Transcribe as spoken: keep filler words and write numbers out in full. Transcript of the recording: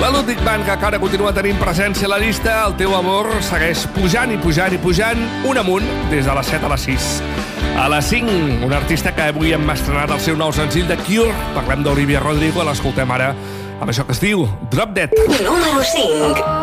La Ludwig Band, que encara continua tenint presència a la llista, el teu amor segueix pujant i pujant i pujant un amunt des de les set a les sis. A les cinc, un artista que avui hem estrenat el seu nou senzill de Cure. Parlem d'Olivia Rodrigo, l'escoltem ara amb això que es diu Drop Dead. Número cinc.